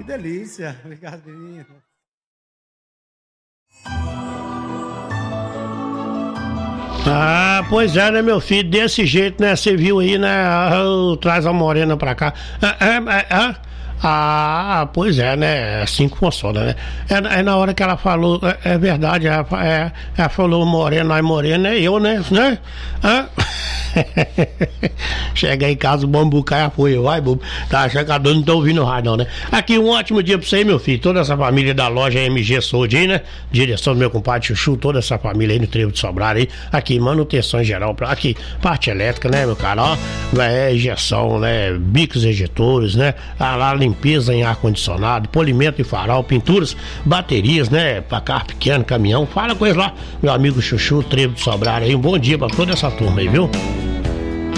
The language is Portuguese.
Que delícia. Obrigado, menino. Ah, pois é, né, meu filho? Desse jeito, né? Você viu aí, né? Traz a morena pra cá. Pois é, né? Assim que funciona, né? É na hora que ela falou, é verdade, ela falou morena, é eu, né? Chega em casa, o bambu cai a folha, vai, bobo. Tá achando que a dona não tá ouvindo o rádio, não, né? Aqui, um ótimo dia pra você aí, meu filho. Toda essa família da loja MG Sold aí, né? Direção do meu compadre Chuchu, toda essa família aí no Trevo de Sobrar aí. Aqui, manutenção em geral, aqui, parte elétrica, né, meu cara? Ó, injeção, né? Bicos ejetores, né? Lá, limpeza em ar-condicionado, polimento e farol, pinturas, baterias, né? Pra carro pequeno, caminhão. Fala com eles lá, meu amigo Chuchu, Trevo de Sobrar aí. Um bom dia pra toda essa turma aí, viu?